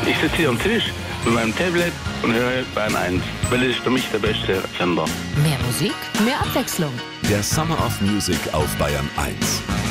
Ich sitze hier am Tisch mit meinem Tablet und höre Bayern 1, weil das ist für mich der beste Sender. Mehr Musik, mehr Abwechslung. Der Summer of Music auf Bayern 1.